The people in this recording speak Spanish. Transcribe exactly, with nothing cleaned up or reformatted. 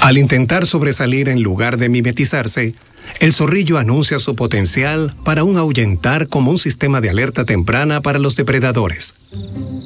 Al intentar sobresalir en lugar de mimetizarse, el zorrillo anuncia su potencial para un ahuyentar como un sistema de alerta temprana para los depredadores.